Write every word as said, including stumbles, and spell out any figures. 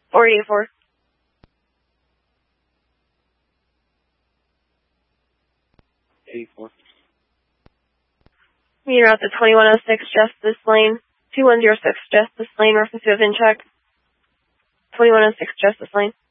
four eight four. eighty-four. Meter out to twenty-one oh six Justice Lane. two one zero six Justice Lane, reference to a VIN check. twenty-one oh six Justice Lane.